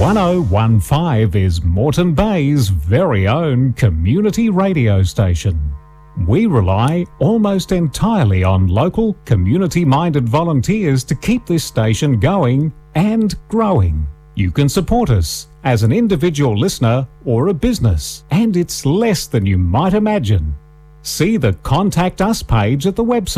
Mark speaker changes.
Speaker 1: 1015 is Moreton Bay's very own community radio station. We rely almost entirely on local, community-minded volunteers to keep this station going and growing. You can support us as an individual listener or a business, and it's less than you might imagine. See the Contact Us page at the website.